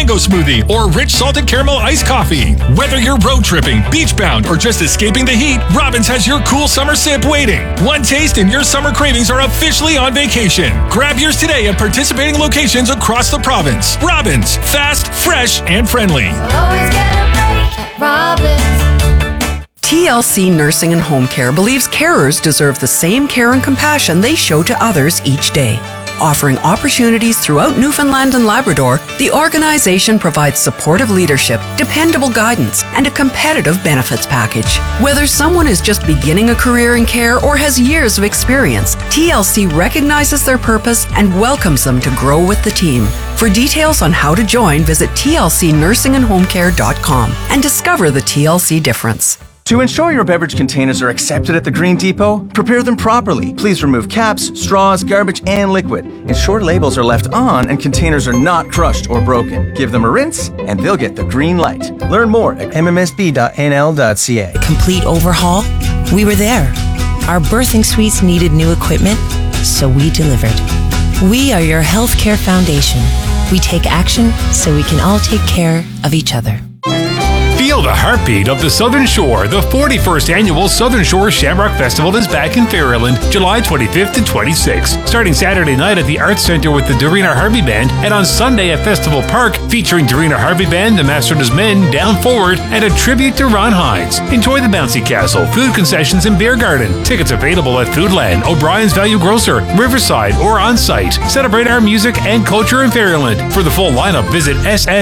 mango smoothie, or rich salted caramel iced coffee. Whether you're road tripping, beach bound, or just escaping the heat, Robbins has your cool summer sip waiting. One taste and your summer cravings are officially on vacation. Grab yours today at participating locations across the province. Robbins, fast, fresh, and friendly. Always get a break at Robbins. TLC Nursing and Home Care believes carers deserve the same care and compassion they show to others each day. Offering opportunities throughout Newfoundland and Labrador, the organization provides supportive leadership, dependable guidance, and a competitive benefits package. Whether someone is just beginning a career in care or has years of experience, TLC recognizes their purpose and welcomes them to grow with the team. For details on how to join, visit tlcnursingandhomecare.com and discover the TLC difference. To ensure your beverage containers are accepted at the Green Depot, prepare them properly. Please remove caps, straws, garbage, and liquid. Ensure labels are left on and containers are not crushed or broken. Give them a rinse and they'll get the green light. Learn more at mmsb.nl.ca. Complete overhaul? We were there. Our birthing suites needed new equipment, so we delivered. We are your healthcare foundation. We take action so we can all take care of each other. Feel the heartbeat of the Southern Shore. The 41st Annual Southern Shore Shamrock Festival is back in Fairland, July 25th and 26th. Starting Saturday night at the Arts Centre with the Dorina Harvey Band, and on Sunday at Festival Park, featuring Dorina Harvey Band, the Master's Men, Down Forward, and a tribute to Ron Hines. Enjoy the bouncy castle, food concessions, and beer garden. Tickets available at Foodland, O'Brien's Value Grocer, Riverside, or on site. Celebrate our music and culture in Fairland. For the full lineup, visit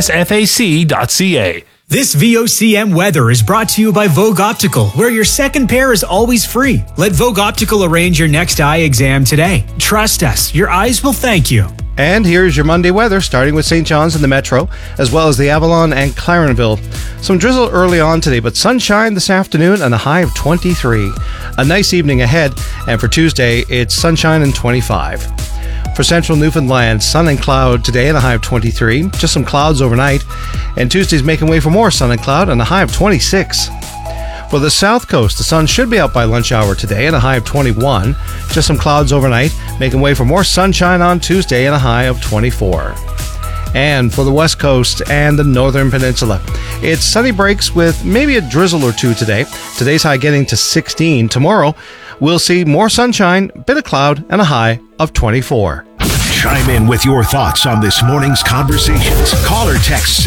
ssfac.ca. This VOCM weather is brought to you by Vogue Optical, where your second pair is always free. Let Vogue Optical arrange your next eye exam today. Trust us, your eyes will thank you. And here's your Monday weather, starting with St. John's and the Metro, as well as the Avalon and Clarenville. Some drizzle early on today, but sunshine this afternoon and a high of 23. A nice evening ahead, and for Tuesday, it's sunshine and 25. For central Newfoundland, sun and cloud today and a high of 23. Just some clouds overnight. And Tuesday's making way for more sun and cloud and a high of 26. For the south coast, the sun should be out by lunch hour today and a high of 21. Just some clouds overnight, making way for more sunshine on Tuesday and a high of 24. And for the west coast and the northern peninsula, it's sunny breaks with maybe a drizzle or two today. Today's high getting to 16. Tomorrow, we'll see more sunshine, bit of cloud, and a high of 24. Chime in with your thoughts on this morning's conversations. Call or text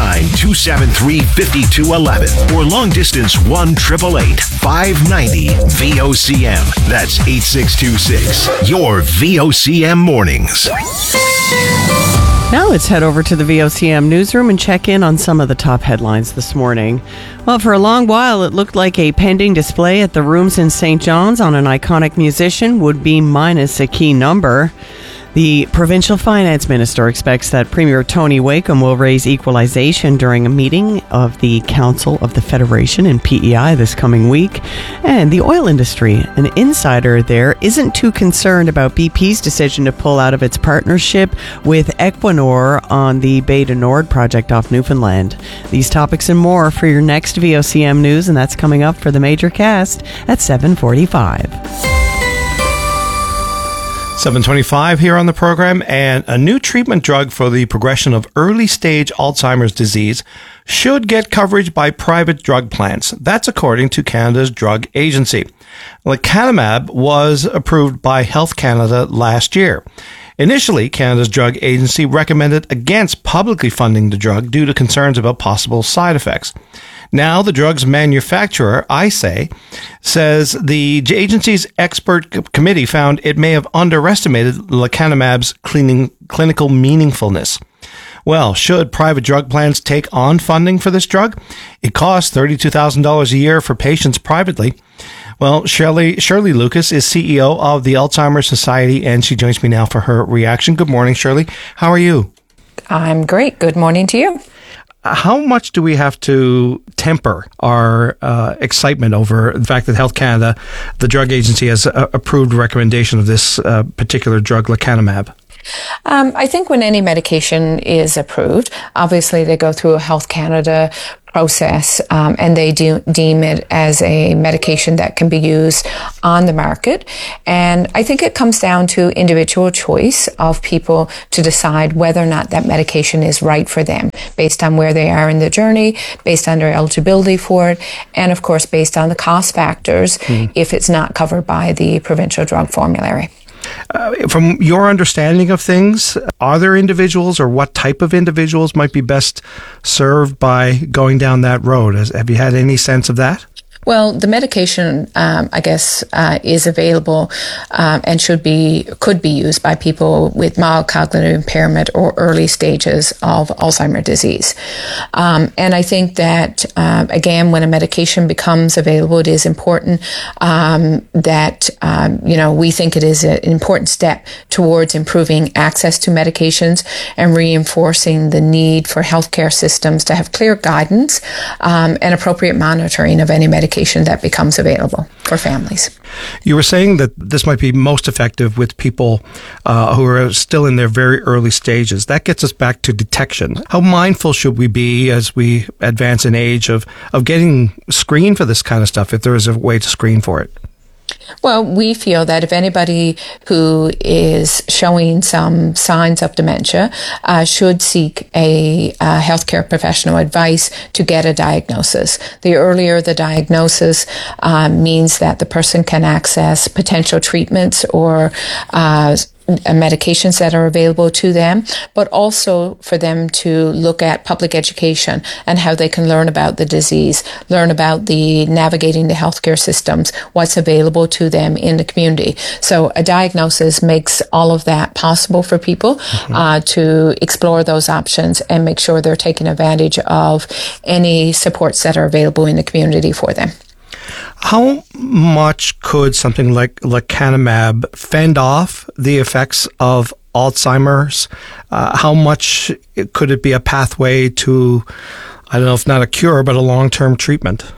709-273-5211 or long distance 1-888-590-VOCM. That's 8626. Your VOCM mornings. Now let's head over to the VOCM newsroom and check in on some of the top headlines this morning. Well, for a long while, it looked like a pending display at the Rooms in St. John's on an iconic musician would be minus a key number. The provincial finance minister expects that Premier Tony Wakeham will raise equalization during a meeting of the Council of the Federation in PEI this coming week. And the oil industry, an insider there, isn't too concerned about BP's decision to pull out of its partnership with Equinor on the Bay du Nord project off Newfoundland. These topics and more for your next VOCM news, and that's coming up for the Major Cast at 7:45. 7:25 here on the program, and a new treatment drug for the progression of early-stage Alzheimer's disease should get coverage by private drug plans. That's according to Canada's drug agency. Lecanemab was approved by Health Canada last year. Initially, Canada's drug agency recommended against publicly funding the drug due to concerns about possible side effects. Now, the drug's manufacturer, ISAE, says the agency's expert committee found it may have underestimated lecanemab's clinical meaningfulness. Well, should private drug plans take on funding for this drug? It costs $32,000 a year for patients privately. Well, Shirley Lucas is CEO of the Alzheimer's Society, and she joins me now for her reaction. Good morning, Shirley. How are you? I'm great. Good morning to you. How much do we have to temper our excitement over the fact that Health Canada, the drug agency, has approved recommendation of this particular drug, lecanemab? I think when any medication is approved, obviously they go through a Health Canada process, and they deem it as a medication that can be used on the market. And I think it comes down to individual choice of people to decide whether or not that medication is right for them, based on where they are in the journey, based on their eligibility for it, and of course based on the cost factors if it's not covered by the provincial drug formulary. From your understanding of things, are there individuals, or what type of individuals might be best served by going down that road? Have you had any sense of that? Well, the medication, I guess, is available and could be used by people with mild cognitive impairment or early stages of Alzheimer's disease. And I think that, again, when a medication becomes available, it is important that, we think it is an important step towards improving access to medications and reinforcing the need for healthcare systems to have clear guidance and appropriate monitoring of any medication that becomes available for families. You were saying that this might be most effective with people who are still in their very early stages. That gets us back to detection. How mindful should we be as we advance in age of getting screened for this kind of stuff, if there is a way to screen for it? Well, we feel that if anybody who is showing some signs of dementia should seek a healthcare professional advice to get a diagnosis. The earlier the diagnosis means that the person can access potential treatments or medications that are available to them, but also for them to look at public education and how they can learn about the disease, learn about the navigating the healthcare systems, what's available to them in the community. So a diagnosis makes all of that possible for people to explore those options and make sure they're taking advantage of any supports that are available in the community for them. How much could something like lecanemab fend off the effects of Alzheimer's? How much could it be a pathway to, I don't know if not a cure, but a long-term treatment?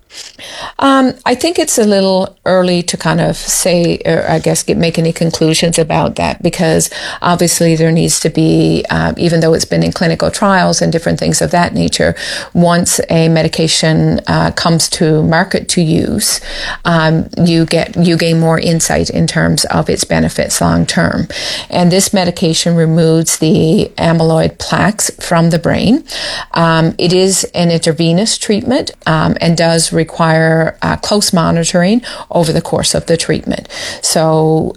I think it's a little early to kind of say, or I guess make any conclusions about that, because obviously there needs to be, even though it's been in clinical trials and different things of that nature, once a medication comes to market to use, you gain more insight in terms of its benefits long term. And this medication removes the amyloid plaques from the brain. It is an intravenous treatment and does require close monitoring over the course of the treatment. So,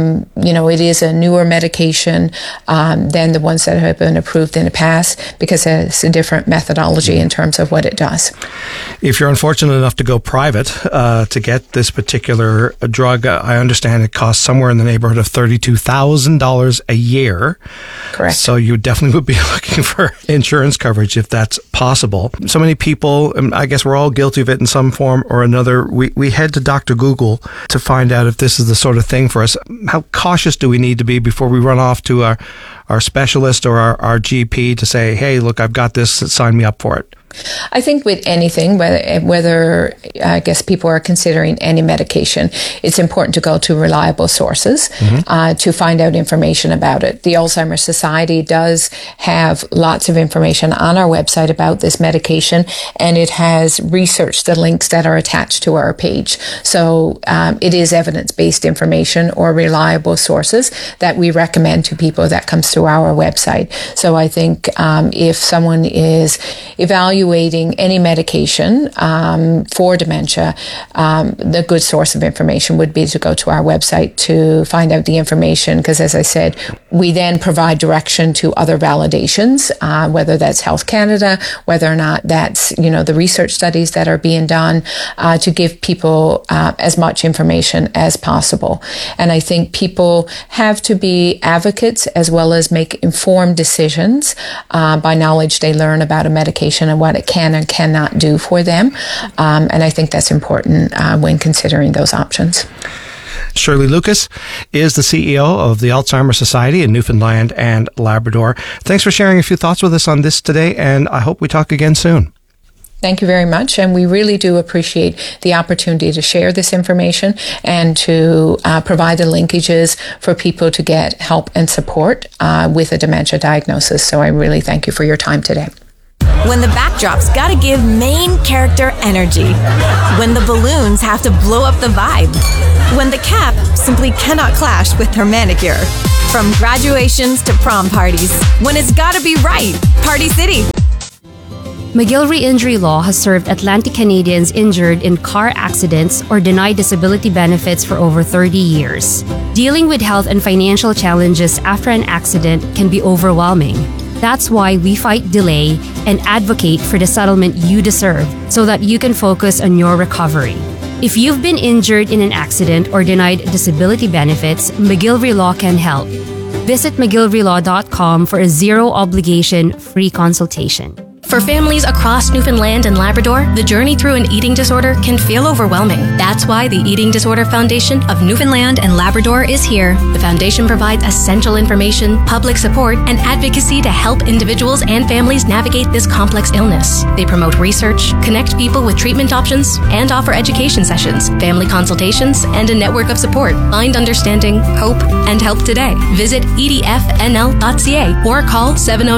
it is a newer medication than the ones that have been approved in the past because it's a different methodology in terms of what it does. If you're unfortunate enough to go private to get this particular drug, I understand it costs somewhere in the neighborhood of $32,000 a year. Correct. So you definitely would be looking for insurance coverage if that's possible. So many people, I guess we're all guilty of it in some form or another. We head to Dr. Google to find out if this is the sort of thing for us. How cautious do we need to be before we run off to our specialist or our GP to say, hey, look, I've got this, sign me up for it? I think with anything, whether I guess people are considering any medication, it's important to go to reliable sources to find out information about it. The Alzheimer's Society does have lots of information on our website about this medication, and it has researched the links that are attached to our page. So it is evidence-based information or reliable sources that we recommend to people that comes through our website. So I think if someone is evaluating any medication for dementia, the good source of information would be to go to our website to find out the information, because as I said, we then provide direction to other validations, whether that's Health Canada, whether or not that's, the research studies that are being done, to give people as much information as possible. And I think people have to be advocates as well as make informed decisions by knowledge they learn about a medication and what it can and cannot do for them. And I think that's important when considering those options. Shirley Lucas is the CEO of the Alzheimer's Society in Newfoundland and Labrador. Thanks for sharing a few thoughts with us on this today, and I hope we talk again soon. Thank you very much. And we really do appreciate the opportunity to share this information and to provide the linkages for people to get help and support with a dementia diagnosis. So I really thank you for your time today. When the backdrop's gotta give main character energy. When the balloons have to blow up the vibe. When the cap simply cannot clash with her manicure. From graduations to prom parties. When it's gotta be right. Party City. McGill Injury Law has served Atlantic Canadians injured in car accidents or denied disability benefits for over 30 years. Dealing with health and financial challenges after an accident can be overwhelming. That's why we fight delay and advocate for the settlement you deserve so that you can focus on your recovery. If you've been injured in an accident or denied disability benefits, McGillivray Law can help. Visit McGillivraylAw.com for a zero-obligation free consultation. For families across Newfoundland and Labrador, the journey through an eating disorder can feel overwhelming. That's why the Eating Disorder Foundation of Newfoundland and Labrador is here. The foundation provides essential information, public support, and advocacy to help individuals and families navigate this complex illness. They promote research, connect people with treatment options, and offer education sessions, family consultations, and a network of support. Find understanding, hope, and help today. Visit edfnl.ca or call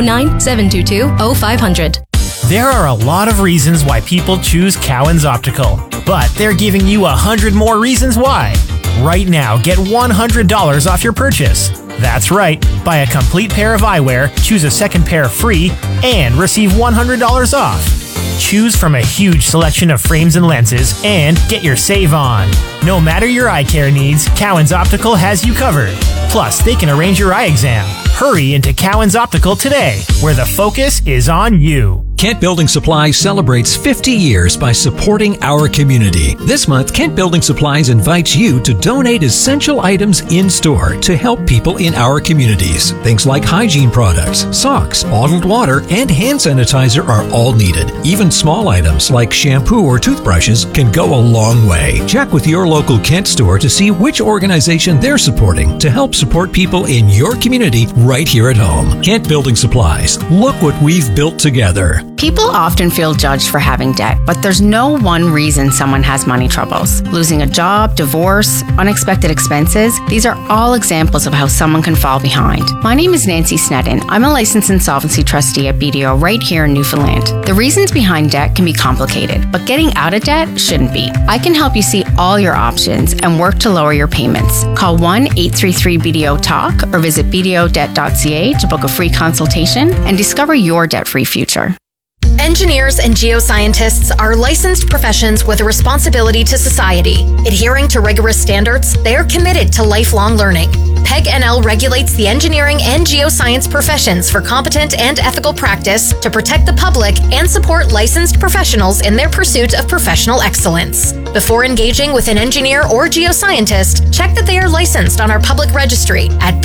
709-722-0500. There are a lot of reasons why people choose Cowan's Optical, but they're giving you 100 more reasons why. Right now, get $100 off your purchase. That's right. Buy a complete pair of eyewear, choose a second pair free, and receive $100 off. Choose from a huge selection of frames and lenses and get your save on. No matter your eye care needs, Cowan's Optical has you covered. Plus, they can arrange your eye exam. Hurry into Cowan's Optical today, where the focus is on you. Kent Building Supplies celebrates 50 years by supporting our community. This month, Kent Building Supplies invites you to donate essential items in-store to help people in our communities. Things like hygiene products, socks, bottled water, and hand sanitizer are all needed. Even small items like shampoo or toothbrushes can go a long way. Check with your local Kent store to see which organization they're supporting to help support people in your community right here at home. Kent Building Supplies. Look what we've built together. People often feel judged for having debt, but there's no one reason someone has money troubles. Losing a job, divorce, unexpected expenses, these are all examples of how someone can fall behind. My name is Nancy Sneddon. I'm a licensed insolvency trustee at BDO right here in Newfoundland. The reasons behind debt can be complicated, but getting out of debt shouldn't be. I can help you see all your options and work to lower your payments. Call 1-833-BDO-TALK or visit bdodebt.ca to book a free consultation and discover your debt-free future. Engineers and geoscientists are licensed professions with a responsibility to society. Adhering to rigorous standards, they are committed to lifelong learning. PEG NL regulates the engineering and geoscience professions for competent and ethical practice to protect the public and support licensed professionals in their pursuit of professional excellence. Before engaging with an engineer or geoscientist, check that they are licensed on our public registry at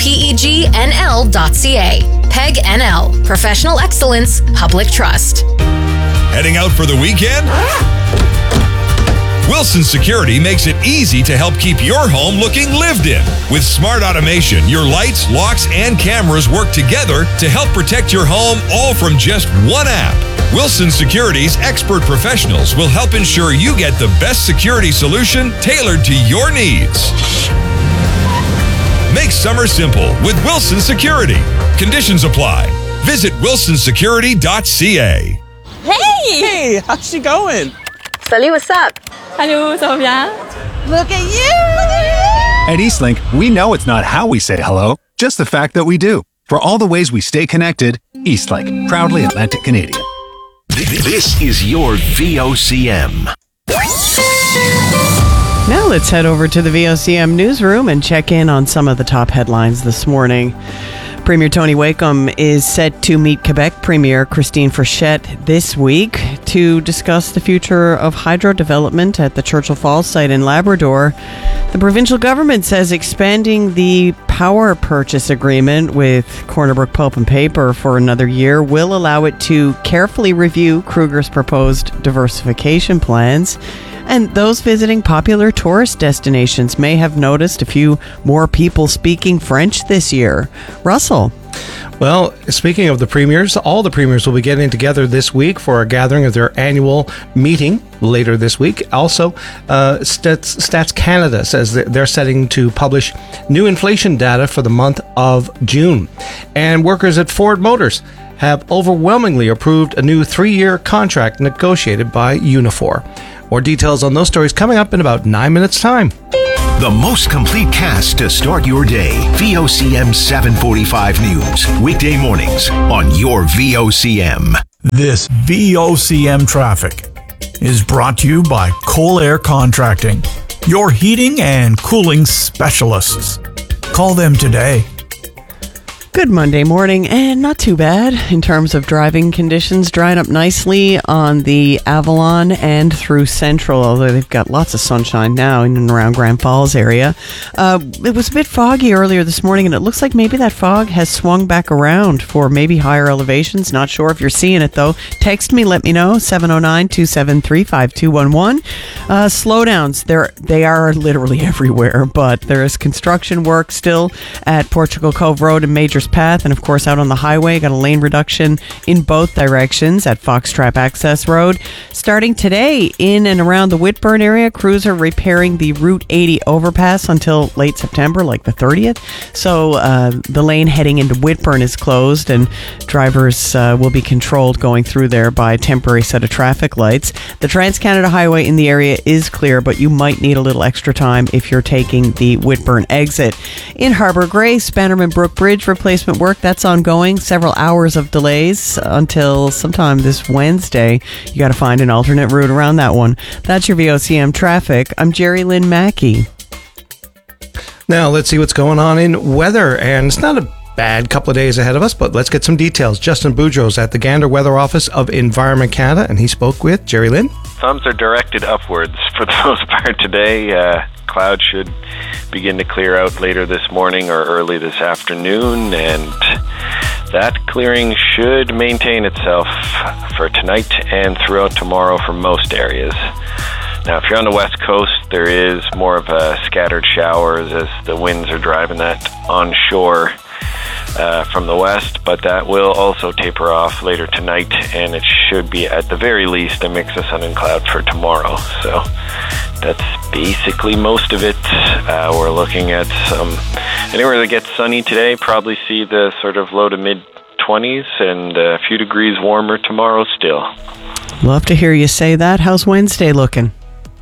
pegnl.ca. PEG NL, Professional Excellence, Public Trust. Heading out for the weekend? Wilson Security makes it easy to help keep your home looking lived in. With smart automation, your lights, locks, and cameras work together to help protect your home, all from just one app. Wilson Security's expert professionals will help ensure you get the best security solution tailored to your needs. Make summer simple with Wilson Security. Conditions apply. Visit wilsonsecurity.ca. Hey, how's she going? Salut, what's up? Hello, ça va bien? Look at you! At Eastlink, we know it's not how we say hello, just the fact that we do. For all the ways we stay connected, Eastlink, proudly Atlantic Canadian. This is your VOCM. Now let's head over to the VOCM newsroom and check in on some of the top headlines this morning. Premier Tony Wakeham is set to meet Quebec Premier Christine Frechette this week to discuss the future of hydro development at the Churchill Falls site in Labrador. The provincial government says expanding the power purchase agreement with Corner Brook Pulp and Paper for another year will allow it to carefully review Kruger's proposed diversification plans. And those visiting popular tourist destinations may have noticed a few more people speaking French this year. Russell. Well, speaking of the premiers, all the premiers will be getting together this week for a gathering of their annual meeting later this week. Also, Stats Canada says that they're setting to publish new inflation data for the month of June. And workers at Ford Motors have overwhelmingly approved a new 3-year contract negotiated by Unifor. More details on those stories coming up in about 9 minutes' time. The most complete cast to start your day. VOCM 745 News. Weekday mornings on your VOCM. This VOCM traffic is brought to you by Coal Air Contracting, your heating and cooling specialists. Call them today. Good Monday morning, and not too bad in terms of driving conditions. Drying up nicely on the Avalon and through Central, although they've got lots of sunshine now in and around Grand Falls area. It was a bit foggy earlier this morning, and it looks like maybe that fog has swung back around for maybe higher elevations. Not sure if you're seeing it, though. Text me, let me know, 709-273-5211. Slowdowns, they are literally everywhere, but there is construction work still at Portugal Cove Road and Major Path, and of course out on the highway, got a lane reduction in both directions at Foxtrap Access Road. Starting today in and around the Whitburn area, crews are repairing the Route 80 overpass until late September, like the 30th. So the lane heading into Whitburn is closed, and drivers will be controlled going through there by a temporary set of traffic lights. The Trans-Canada Highway in the area is clear, but you might need a little extra time if you're taking the Whitburn exit. In Harbour Grace, Bannerman Brook Bridge replacement work, that's ongoing. Several hours of delays until sometime this Wednesday. You got to find an alternate route around that one. That's your VOCM traffic. I'm Jerry Lynn Mackey. Now let's see what's going on in weather, and it's not a bad couple of days ahead of us, but let's get some details. Justin Boudreau's at the Gander Weather Office of Environment Canada, and he spoke with Jerry Lynn. Thumbs are directed upwards for the most part today. Clouds should begin to clear out later this morning or early this afternoon, and that clearing should maintain itself for tonight and throughout tomorrow for most areas. Now, if you're on the west coast, there is more of a scattered showers as the winds are driving that onshore from the west, but that will also taper off later tonight, and it should be at the very least a mix of sun and cloud for tomorrow. So that's basically most of it. We're looking at anywhere that gets sunny today, probably see the sort of low to mid 20s and a few degrees warmer tomorrow still. Love to hear you say that. How's Wednesday looking?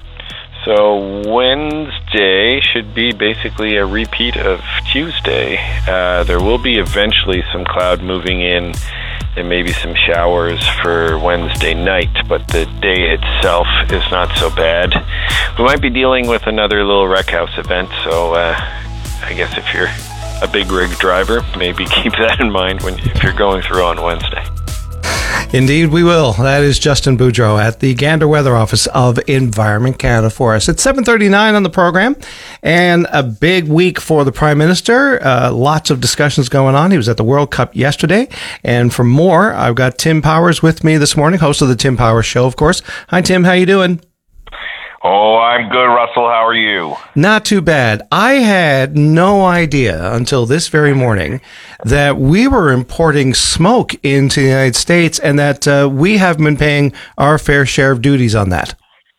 So Wednesday should be basically a repeat of Tuesday. There will be eventually some cloud moving in and maybe some showers for Wednesday night, but the day itself is not so bad. We might be dealing with another little wreck house event, so I guess if you're a big rig driver, maybe keep that in mind if you're going through on Wednesday. Indeed, we will. That is Justin Boudreau at the Gander Weather Office of Environment Canada for us. It's 7:39 on the program, and a big week for the Prime Minister. Lots of discussions going on. He was at the World Cup yesterday, and for more, I've got Tim Powers with me this morning, host of the Tim Powers Show, of course. Hi, Tim. How you doing? Oh, I'm good, Russell. How are you? Not too bad. I had no idea until this very morning that we were importing smoke into the United States and that we have been paying our fair share of duties on that.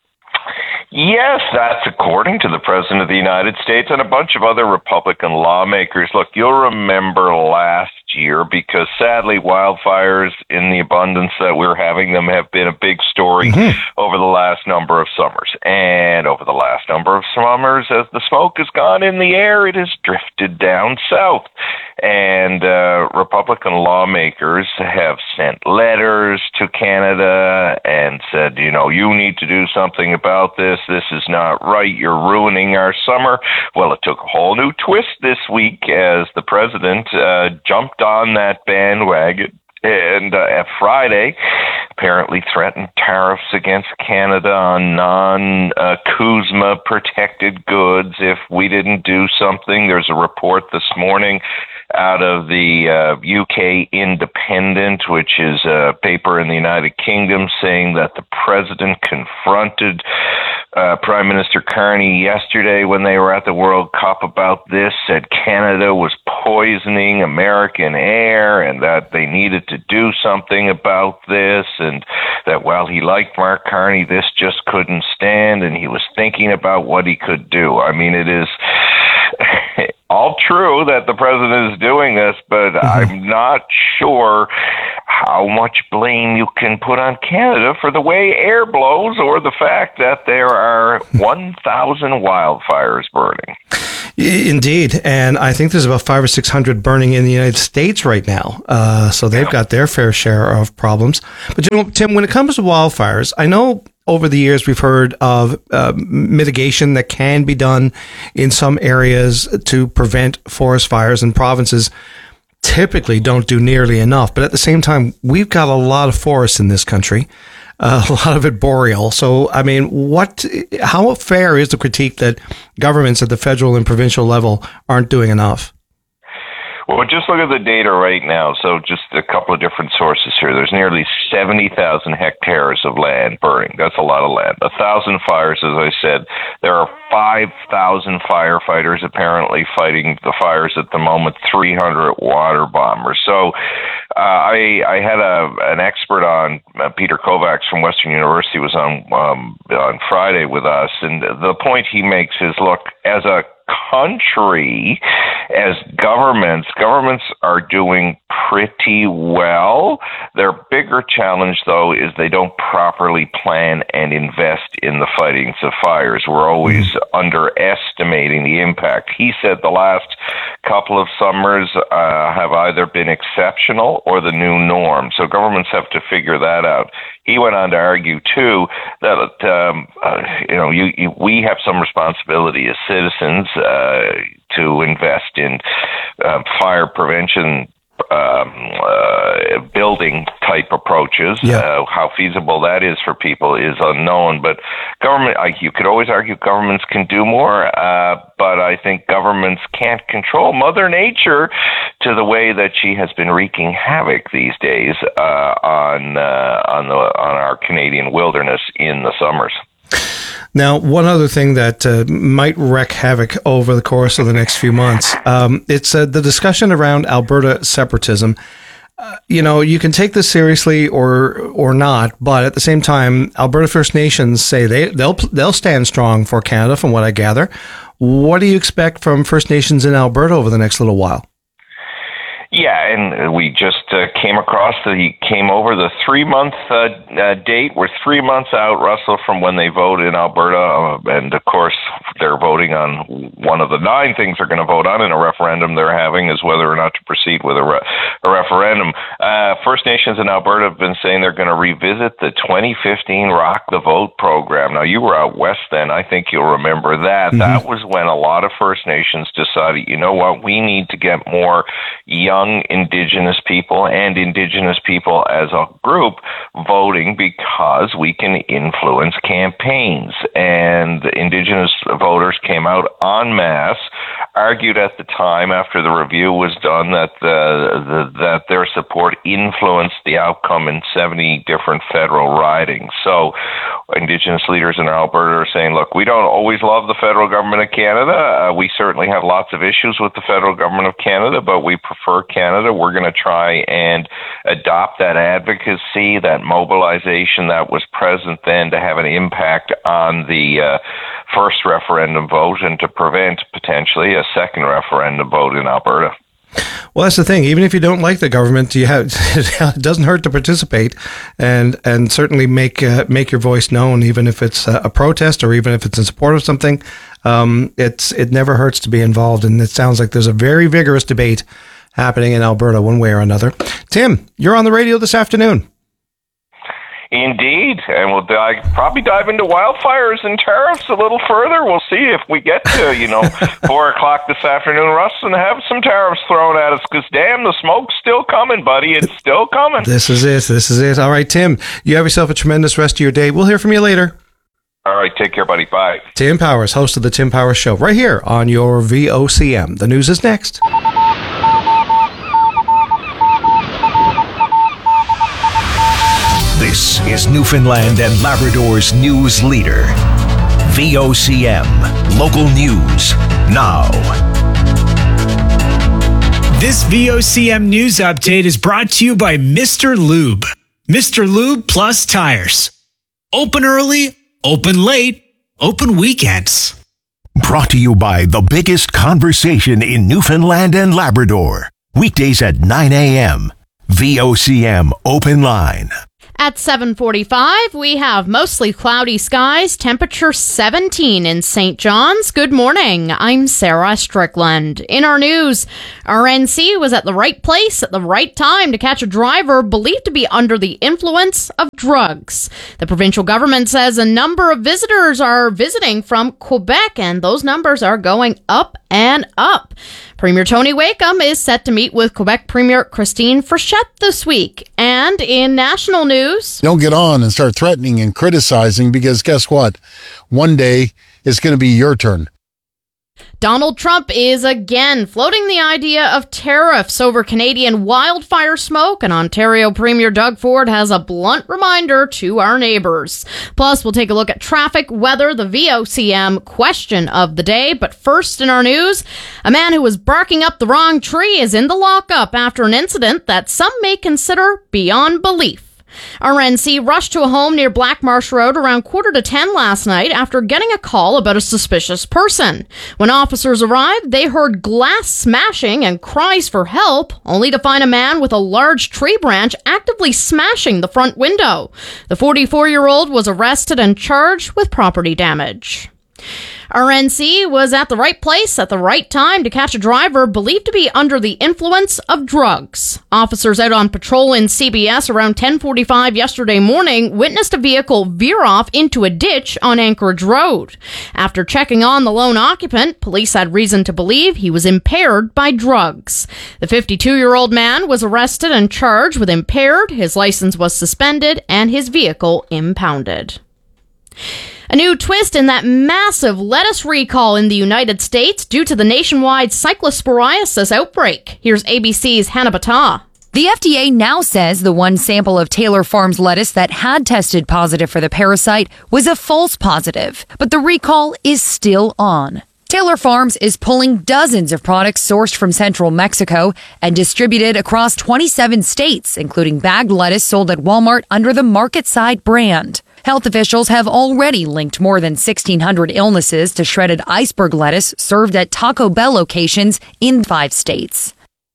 Yes, that's according to the President of the United States and a bunch of other Republican lawmakers. Look, you'll remember last year, because sadly wildfires in the abundance that we're having them have been a big story over the last number of summers. And over the last number of summers, as the smoke has gone in the air, it has drifted down south. And Republican lawmakers have sent letters to Canada and said, you know, you need to do something about this. This is not right. You're ruining our summer. Well, it took a whole new twist this week as the president jumped on that bandwagon and at Friday apparently threatened tariffs against Canada on non-CUSMA protected goods if we didn't do something. There's a report this morning out of the UK Independent, which is a paper in the United Kingdom, saying that the president confronted Prime Minister Carney yesterday, when they were at the World Cup about this, said Canada was poisoning American air and that they needed to do something about this, and that while he liked Mark Carney, this just couldn't stand, and he was thinking about what he could do. I mean, it is all true that the president is doing this, but I'm not sure how much blame you can put on Canada for the way air blows or the fact that there are 1,000 wildfires burning. Indeed, and I think there's about 500 or 600 burning in the United States right now, so they've got their fair share of problems. But Tim, when it comes to wildfires, I know over the years we've heard of mitigation that can be done in some areas to prevent forest fires, and provinces typically don't do nearly enough. But at the same time, we've got a lot of forests in this country, a lot of it boreal. So, I mean, how fair is the critique that governments at the federal and provincial level aren't doing enough? Well, just look at the data right now. So just a couple of different sources here. There's nearly 70,000 hectares of land burning. That's a lot of land. 1,000 fires, as I said. There are 5,000 firefighters apparently fighting the fires at the moment, 300 water bombers. So I had an expert on, Peter Kovacs from Western University was on Friday with us, and the point he makes is, look, as a country, as governments are doing pretty well. Their bigger challenge, though, is they don't properly plan and invest in the fightings of fires. We're always underestimating the impact. He said the last couple of summers have either been exceptional or the new norm. So governments have to figure that out. He went on to argue, too, that we have some responsibility as citizens to invest in fire prevention building type approaches. How feasible that is for people is unknown. But government, you could always argue governments can do more, but I think governments can't control Mother Nature to the way that she has been wreaking havoc these days on our Canadian wilderness in the summers. Now, one other thing that might wreak havoc over the course of the next few months, it's the discussion around Alberta separatism. You can take this seriously or not, but at the same time, Alberta First Nations say they'll stand strong for Canada, from what I gather. What do you expect from First Nations in Alberta over the next little while? Yeah, and we just came over the 3-month date. We're 3 months out, Russell, from when they vote in Alberta. And, of course, they're voting on one of the 9 things they're going to vote on in a referendum they're having is whether or not to proceed with a referendum. First Nations in Alberta have been saying they're going to revisit the 2015 Rock the Vote program. Now, you were out west then. I think you'll remember that. Mm-hmm. That was when a lot of First Nations decided, you know what, we need to get more young Indigenous people and Indigenous people as a group voting because we can influence campaigns. And the Indigenous voters came out en masse, argued at the time after the review was done that that their support influenced the outcome in 70 different federal ridings. So Indigenous leaders in Alberta are saying, look, we don't always love the federal government of Canada. We certainly have lots of issues with the federal government of Canada, but we prefer Canada. We're going to try and adopt that advocacy, that mobilization that was present then to have an impact on the first referendum vote and to prevent potentially a second referendum vote in Alberta. Well, that's the thing. Even if you don't like the government, it doesn't hurt to participate and certainly make your voice known, even if it's a protest or even if it's in support of something. It never hurts to be involved, and it sounds like there's a very vigorous debate happening in Alberta one way or another. Tim, you're on the radio this afternoon. Indeed, and we'll probably dive into wildfires and tariffs a little further. We'll see if we get to, 4 o'clock this afternoon, Russ, and have some tariffs thrown at us, because damn, the smoke's still coming, buddy. It's still coming. This is it. All right, Tim, you have yourself a tremendous rest of your day. We'll hear from you later. All right, take care, buddy. Bye. Tim Powers, host of The Tim Powers Show, right here on your VOCM. The news is next. This is Newfoundland and Labrador's news leader, VOCM. Local news now. This VOCM news update is brought to you by Mr. Lube. Mr. Lube Plus Tires. Open early, open late, open weekends. Brought to you by the biggest conversation in Newfoundland and Labrador. Weekdays at 9 a.m. VOCM Open Line. At 7:45, we have mostly cloudy skies, temperature 17 in St. John's. Good morning. I'm Sarah Strickland. In our news, RNC was at the right place at the right time to catch a driver believed to be under the influence of drugs. The provincial government says a number of visitors are visiting from Quebec, and those numbers are going up and up. Premier Tony Wakeham is set to meet with Quebec Premier Christine Frechette this week. And in national news... Don't get on and start threatening and criticizing, because guess what? One day it's going to be your turn. Donald Trump is again floating the idea of tariffs over Canadian wildfire smoke, and Ontario Premier Doug Ford has a blunt reminder to our neighbors. Plus, we'll take a look at traffic, weather, the VOCM question of the day. But first in our news, a man who was barking up the wrong tree is in the lockup after an incident that some may consider beyond belief. RNC rushed to a home near Black Marsh Road around 9:45 last night after getting a call about a suspicious person. When officers arrived, they heard glass smashing and cries for help, only to find a man with a large tree branch actively smashing the front window. The 44-year-old was arrested and charged with property damage. RNC was at the right place at the right time to catch a driver believed to be under the influence of drugs. Officers out on patrol in CBS around 10:45 yesterday morning witnessed a vehicle veer off into a ditch on Anchorage Road. After checking on the lone occupant, police had reason to believe he was impaired by drugs. The 52-year-old man was arrested and charged with impaired, his license was suspended, and his vehicle impounded. A new twist in that massive lettuce recall in the United States due to the nationwide cyclosporiasis outbreak. Here's ABC's Hannah Battah. The FDA now says the one sample of Taylor Farms lettuce that had tested positive for the parasite was a false positive, but the recall is still on. Taylor Farms is pulling dozens of products sourced from central Mexico and distributed across 27 states, including bagged lettuce sold at Walmart under the Market Side brand. Health officials have already linked more than 1,600 illnesses to shredded iceberg lettuce served at Taco Bell locations in 5 states.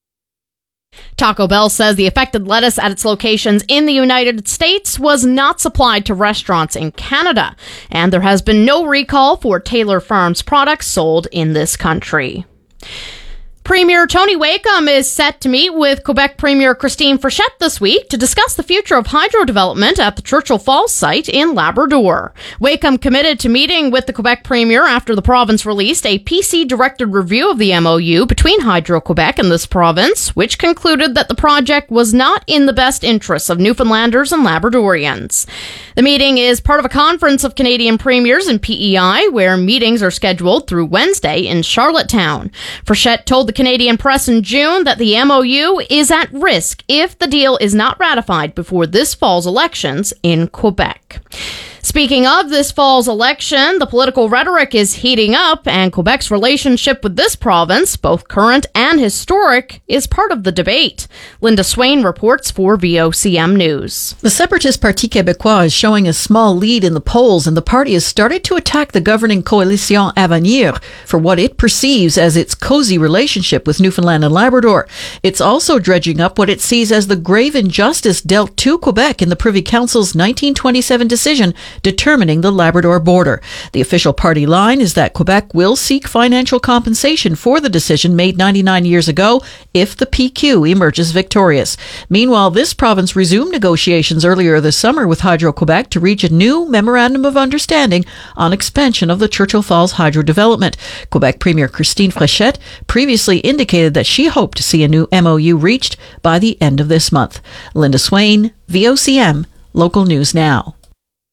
Taco Bell says the affected lettuce at its locations in the United States was not supplied to restaurants in Canada, and there has been no recall for Taylor Farms products sold in this country. Premier Tony Wakeham is set to meet with Quebec Premier Christine Frechette this week to discuss the future of hydro development at the Churchill Falls site in Labrador. Wakeham committed to meeting with the Quebec Premier after the province released a PC-directed review of the MOU between Hydro-Quebec and this province, which concluded that the project was not in the best interests of Newfoundlanders and Labradorians. The meeting is part of a conference of Canadian premiers and PEI, where meetings are scheduled through Wednesday in Charlottetown. Frechette told the Canadian press in June that the MOU is at risk if the deal is not ratified before this fall's elections in Quebec. Speaking of this fall's election, the political rhetoric is heating up, and Quebec's relationship with this province, both current and historic, is part of the debate. Linda Swain reports for VOCM News. The separatist Parti Québécois is showing a small lead in the polls, and the party has started to attack the governing Coalition Avenir for what it perceives as its cozy relationship with Newfoundland and Labrador. It's also dredging up what it sees as the grave injustice dealt to Quebec in the Privy Council's 1927 decision determining the Labrador border. The official party line is that Quebec will seek financial compensation for the decision made 99 years ago if the PQ emerges victorious. Meanwhile, this province resumed negotiations earlier this summer with Hydro-Quebec to reach a new memorandum of understanding on expansion of the Churchill Falls hydro development. Quebec Premier Christine Frechette previously indicated that she hoped to see a new MOU reached by the end of this month. Linda Swain, VOCM, Local News Now.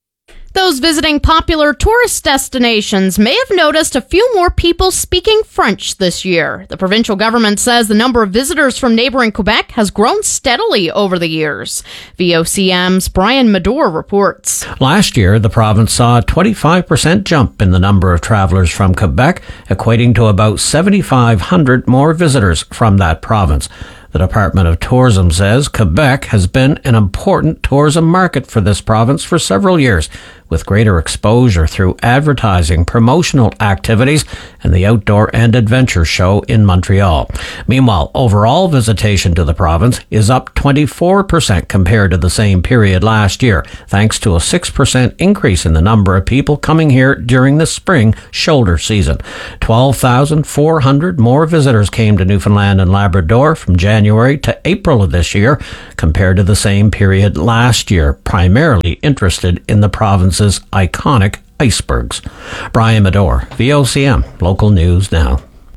Those visiting popular tourist destinations may have noticed a few more people speaking French this year. The provincial government says the number of visitors from neighboring Quebec has grown steadily over the years. VOCM's Brian Medor reports. Last year, the province saw a 25% jump in the number of travelers from Quebec, equating to about 7,500 more visitors from that province. The Department of Tourism says Quebec has been an important tourism market for this province for several years, with greater exposure through advertising, promotional activities, and the Outdoor and Adventure Show in Montreal. Meanwhile, overall visitation to the province is up 24% compared to the same period last year, thanks to a 6% increase in the number of people coming here during the spring shoulder season. 12,400 more visitors came to Newfoundland and Labrador from January to April of this year compared to the same period last year, primarily interested in the province's iconic icebergs. Brian Medor, VOCM, Local News Now.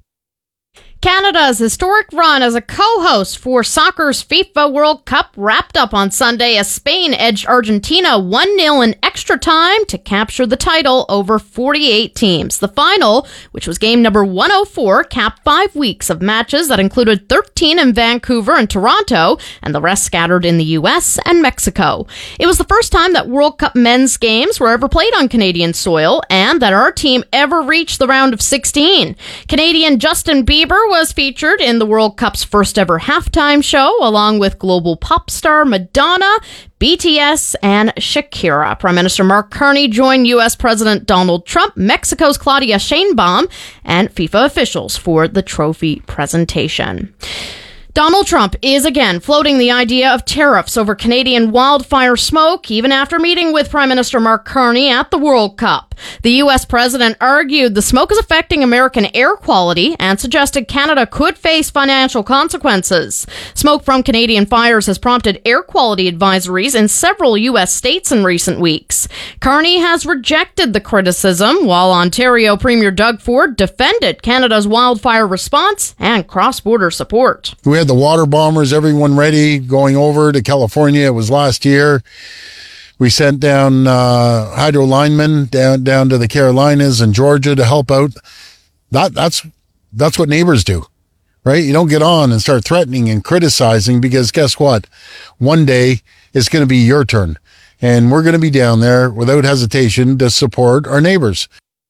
Canada's historic run as a co-host for soccer's FIFA World Cup wrapped up on Sunday as Spain edged Argentina 1-0 in extra time to capture the title over 48 teams. The final, which was game number 104, capped 5 weeks of matches that included 13 in Vancouver and Toronto, and the rest scattered in the U.S. and Mexico. It was the first time that World Cup men's games were ever played on Canadian soil, and that our team ever reached the round of 16. Canadian Justin Bieber was featured in the World Cup's first ever halftime show, along with global pop star Madonna, BTS, and Shakira. Prime Minister Mark Carney joined U.S. President Donald Trump, Mexico's Claudia Sheinbaum, and FIFA officials for the trophy presentation. Donald Trump is again floating the idea of tariffs over Canadian wildfire smoke, even after meeting with Prime Minister Mark Carney at the World Cup. The U.S. president argued the smoke is affecting American air quality and suggested Canada could face financial consequences. Smoke from Canadian fires has prompted air quality advisories in several U.S. states in recent weeks. Carney has rejected the criticism, while Ontario Premier Doug Ford defended Canada's wildfire response and cross-border support. We had the water bombers, everyone ready, going over to California. It was last year. We sent down hydro linemen down to the Carolinas and Georgia to help out. That's what neighbors do, right? You don't get on and start threatening and criticizing, because guess what? One day it's going to be your turn. And we're going to be down there without hesitation to support our neighbors.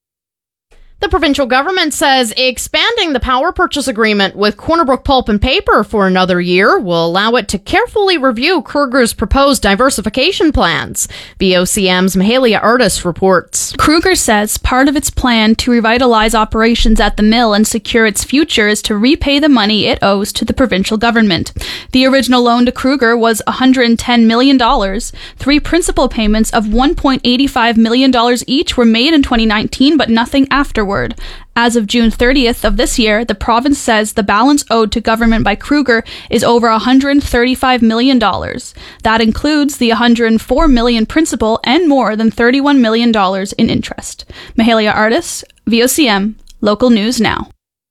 The provincial government says expanding the power purchase agreement with Corner Brook Pulp and Paper for another year will allow it to carefully review Kruger's proposed diversification plans. VOCM's Mahalia Artis reports. Kruger says part of its plan to revitalize operations at the mill and secure its future is to repay the money it owes to the provincial government. The original loan to Kruger was $110 million. 3 principal payments of $1.85 million each were made in 2019, but nothing afterward. As of June 30th of this year, the province says the balance owed to government by Kruger is over $135 million. That includes the $104 million principal and more than $31 million in interest. Mahalia Artis, VOCM, Local News Now.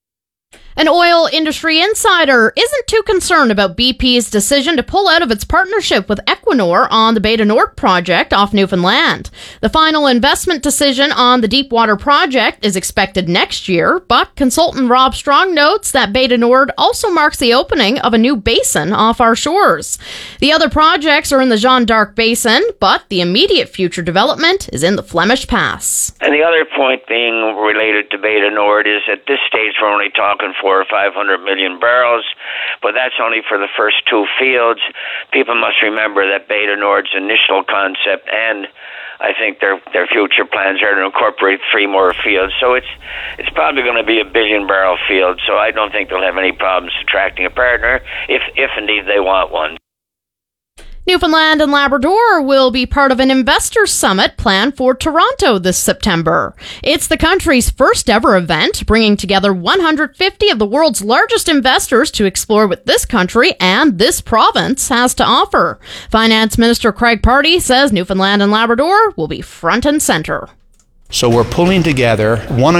An oil industry insider isn't too concerned about BP's decision to pull out of its partnership with Equinor on the Bay du Nord project off Newfoundland. The final investment decision on the Deepwater project is expected next year, but consultant Rob Strong notes that Bay du Nord also marks the opening of a new basin off our shores. The other projects are in the Jeanne d'Arc Basin, but the immediate future development is in the Flemish Pass. And the other point being related to Bay du Nord is at this stage we're only talking 400 or 500 million barrels, but that's only for the first 2 fields. People must remember that Bay du Nord's initial concept and I think their future plans are to incorporate 3 more fields. So it's probably going to be a 1 billion barrel field. So I don't think they'll have any problems attracting a partner if indeed they want one. Newfoundland and Labrador will be part of an investor summit planned for Toronto this September. It's the country's first ever event, bringing together 150 of the world's largest investors to explore what this country and this province has to offer. Finance Minister Craig Pardy says Newfoundland and Labrador will be front and center. So we're pulling together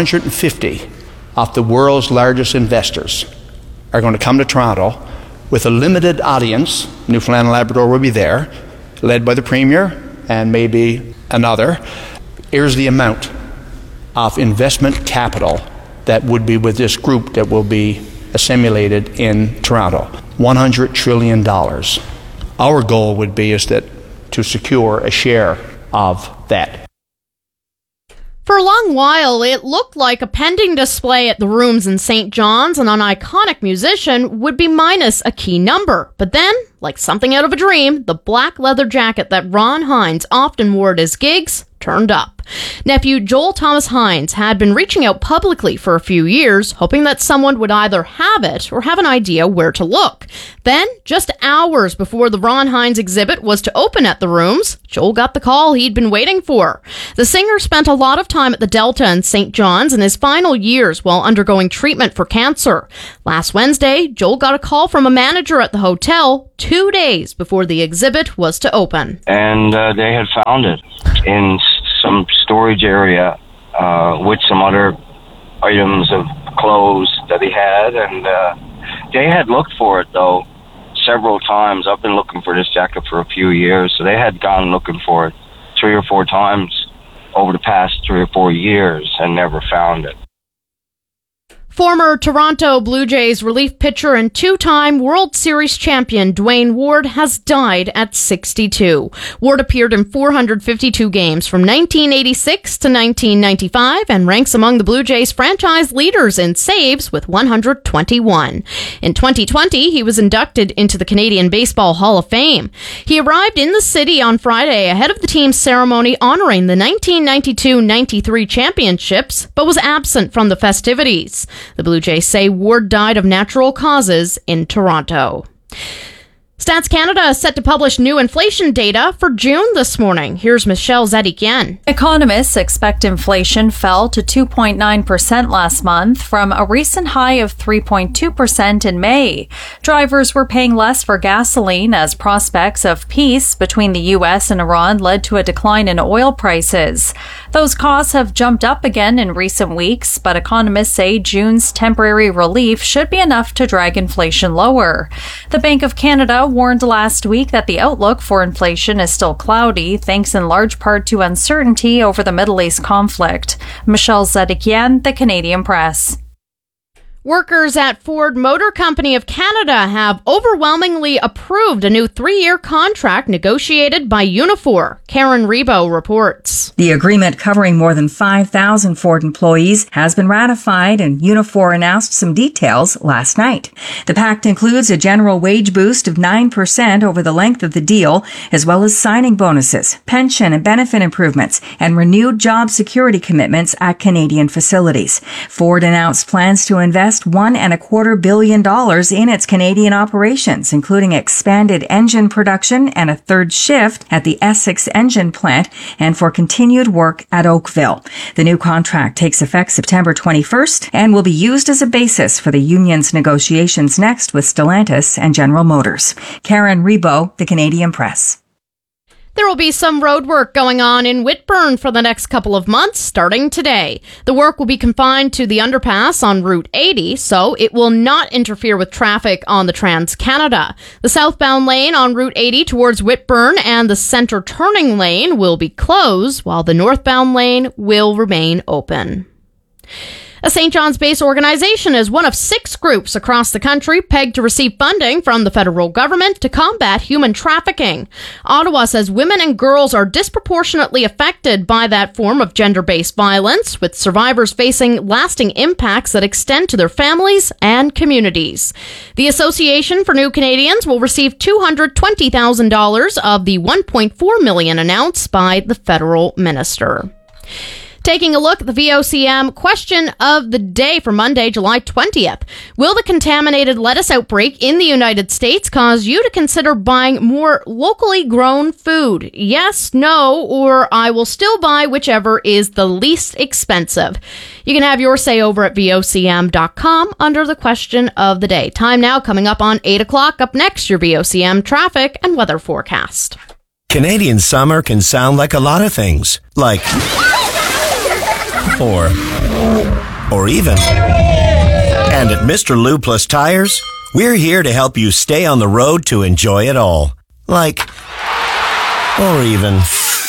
150 of the world's largest investors are going to come to Toronto with a limited audience. Newfoundland and Labrador will be there, led by the Premier, and maybe another. Here's the amount of investment capital that would be with this group that will be assimilated in Toronto. $100 trillion. Our goal would be to secure a share of that. For a long while, it looked like a pending display at the Rooms in St. John's and an iconic musician would be minus a key number. But then, like something out of a dream, the black leather jacket that Ron Hynes often wore at his gigs turned up. Nephew Joel Thomas Hynes had been reaching out publicly for a few years, hoping that someone would either have it or have an idea where to look. Then, just hours before the Ron Hynes exhibit was to open at the Rooms, Joel got the call he'd been waiting for. The singer spent a lot of time at the Delta in St. John's in his final years while undergoing treatment for cancer. Last Wednesday, Joel got a call from a manager at the hotel 2 days before the exhibit was to open. And they had found it in some storage area with some other items of clothes that he had, and they had looked for it though several times. I've been looking for this jacket for a few years, so they had gone looking for it 3 or 4 times over the past 3 or 4 years and never found it. Former Toronto Blue Jays relief pitcher and 2-time World Series champion Dwayne Ward has died at 62. Ward appeared in 452 games from 1986 to 1995 and ranks among the Blue Jays franchise leaders in saves with 121. In 2020, he was inducted into the Canadian Baseball Hall of Fame. He arrived in the city on Friday ahead of the team's ceremony honoring the 1992-93 championships, but was absent from the festivities. The Blue Jays say Ward died of natural causes in Toronto. Stats Canada is set to publish new inflation data for June this morning. Here's Michelle Zedikian. Economists expect inflation fell to 2.9% last month from a recent high of 3.2% in May. Drivers were paying less for gasoline as prospects of peace between the U.S. and Iran led to a decline in oil prices. Those costs have jumped up again in recent weeks, but economists say June's temporary relief should be enough to drag inflation lower. The Bank of Canada warned last week that the outlook for inflation is still cloudy, thanks in large part to uncertainty over the Middle East conflict. Michelle Zedikian, The Canadian Press. Workers at Ford Motor Company of Canada have overwhelmingly approved a new 3-year contract negotiated by Unifor. Karen Rebo reports. The agreement covering more than 5,000 Ford employees has been ratified, and Unifor announced some details last night. The pact includes a general wage boost of 9% over the length of the deal, as well as signing bonuses, pension and benefit improvements, and renewed job security commitments at Canadian facilities. Ford announced plans to invest $1.25 billion in its Canadian operations, including expanded engine production and a third shift at the Essex engine plant and for continued work at Oakville. The new contract takes effect September 21st and will be used as a basis for the union's negotiations next with Stellantis and General Motors. Karen Rebo, The Canadian Press. There will be some road work going on in Whitburn for the next couple of months, starting today. The work will be confined to the underpass on Route 80, so it will not interfere with traffic on the Trans-Canada. The southbound lane on Route 80 towards Whitburn and the center turning lane will be closed, while the northbound lane will remain open. A St. John's base organization is one of 6 groups across the country pegged to receive funding from the federal government to combat human trafficking. Ottawa says women and girls are disproportionately affected by that form of gender-based violence, with survivors facing lasting impacts that extend to their families and communities. The Association for New Canadians will receive $220,000 of the $1.4 million announced by the federal minister. Taking a look at the VOCM question of the day for Monday, July 20th. Will the contaminated lettuce outbreak in the United States cause you to consider buying more locally grown food? Yes, no, or I will still buy whichever is the least expensive. You can have your say over at VOCM.com under the question of the day. Time now coming up on 8 o'clock. Up next, your VOCM traffic and weather forecast. Canadian summer can sound like a lot of things, like... or even. And at Mr. Lube Plus Tires, we're here to help you stay on the road to enjoy it all. Like, or even.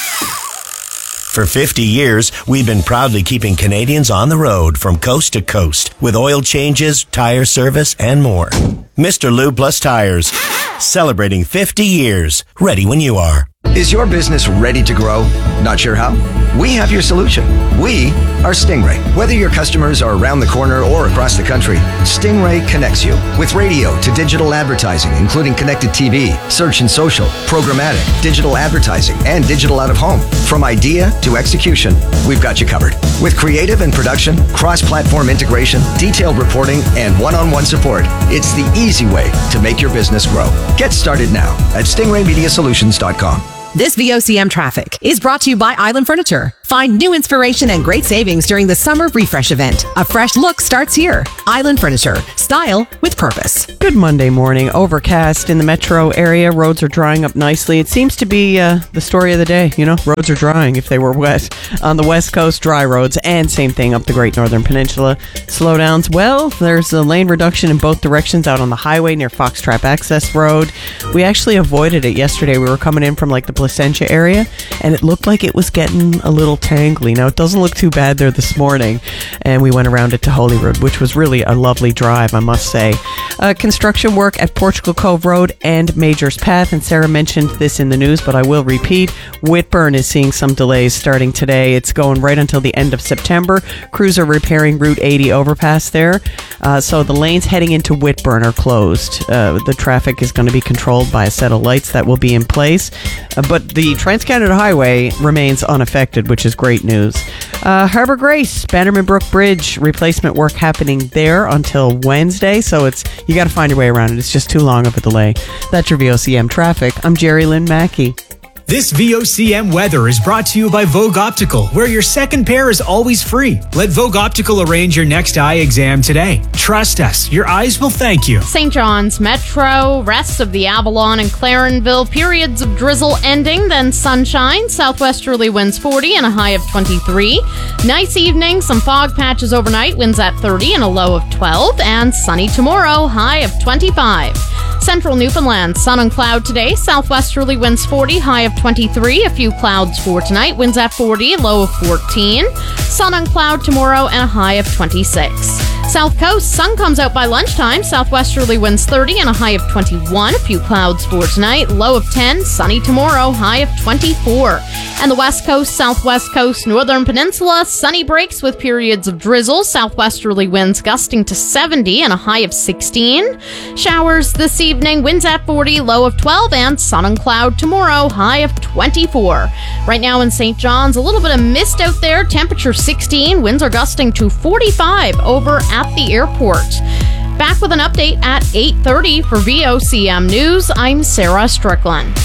For 50 years, we've been proudly keeping Canadians on the road from coast to coast with oil changes, tire service, and more. Mr. Lube Plus Tires, celebrating 50 years. Ready when you are. Is your business ready to grow? Not sure how? We have your solution. We are Stingray. Whether your customers are around the corner or across the country, Stingray connects you with radio to digital advertising, including connected TV, search and social, programmatic, digital advertising, and digital out of home. From idea to execution, we've got you covered. With creative and production, cross-platform integration, detailed reporting, and one-on-one support, it's the easy way to make your business grow. Get started now at stingraymediasolutions.com. This VOCM traffic is brought to you by Island Furniture. Find new inspiration and great savings during the Summer Refresh event. A fresh look starts here. Island Furniture. Style with purpose. Good Monday morning. Overcast in the metro area. Roads are drying up nicely. It seems to be the story of the day. You know, roads are drying if they were wet. On the West Coast, dry roads, and same thing up the Great Northern Peninsula. Slowdowns. Well, there's a lane reduction in both directions out on the highway near Foxtrap Access Road. We actually avoided it yesterday. We were coming in from like the Placentia area, and it looked like it was getting a little tangly. Now, it doesn't look too bad there this morning, and we went around it to Holyrood, which was really a lovely drive, I must say. Construction work at Portugal Cove Road and Majors Path, and Sarah mentioned this in the news, but I will repeat. Whitburn is seeing some delays starting today. It's going right until the end of September. Crews are repairing Route 80 overpass there, so the lanes heading into Whitburn are closed. The traffic is going to be controlled by a set of lights that will be in place, but the Trans-Canada Highway remains unaffected, which is great news. Harbour Grace, Bannerman Brook Bridge, replacement work happening there until Wednesday, so you got to find your way around it. It's just too long of a delay. That's your VOCM traffic. I'm Jerry Lynn Mackey. This VOCM weather is brought to you by Vogue Optical, where your second pair is always free. Let Vogue Optical arrange your next eye exam today. Trust us, your eyes will thank you. St. John's Metro, rest of the Avalon and Clarenville, periods of drizzle ending, then sunshine, southwesterly winds 40 and a high of 23. Nice evening, some fog patches overnight, winds at 30 and a low of 12, and sunny tomorrow, high of 25. Central Newfoundland, sun and cloud today, southwesterly winds 40, high of 23. A few clouds for tonight, winds at 40, low of 14. Sun and cloud tomorrow and a high of 26. South Coast, sun comes out by lunchtime, southwesterly winds 30 and a high of 21. A few clouds for tonight, low of 10. Sunny tomorrow, high of 24. And the West Coast, Southwest Coast, Northern Peninsula, sunny breaks with periods of drizzle, southwesterly winds gusting to 70 and a high of 16. Showers this evening, winds at 40, low of 12, and sun and cloud tomorrow, high of 24. Right now in St. John's, a little bit of mist out there, temperature 16, winds are gusting to 45 over at the airport. Back with an update at 8:30 for VOCM News. I'm Sarah Strickland.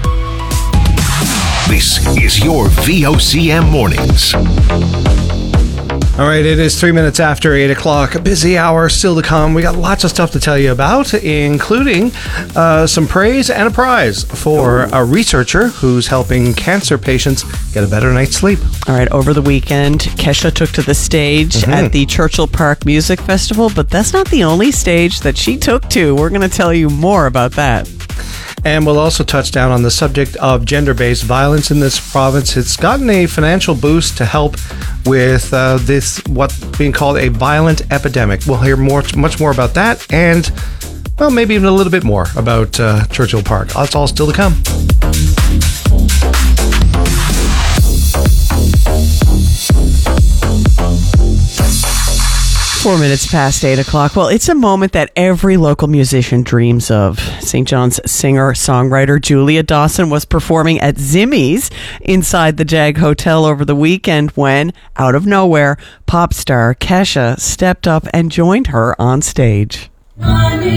This is your VOCM Mornings. All right, it is 3 minutes after 8 o'clock. A busy hour still to come. We got lots of stuff to tell you about, including some praise and a prize for a researcher who's helping cancer patients get a better night's sleep. All right, over the weekend, Kesha took to the stage at the Churchill Park Music Festival, but that's not the only stage that she took to. We're going to tell you more about that. And we'll also touch down on the subject of gender-based violence in this province. It's gotten a financial boost to help with this, what's being called a violent epidemic. We'll hear much more about that, and, well, maybe even a little bit more about Churchill Park. That's all still to come. 4 minutes past 8 o'clock. Well, it's a moment that every local musician dreams of. St. John's singer-songwriter Julia Dawson was performing at Zimmy's inside the Jag Hotel over the weekend when, out of nowhere, pop star Kesha stepped up and joined her on stage.